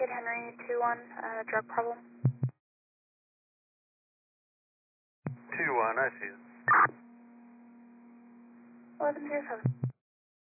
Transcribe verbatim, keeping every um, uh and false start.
Kid Henry two one, uh, drug problem. two one, I see. eleven zero seven.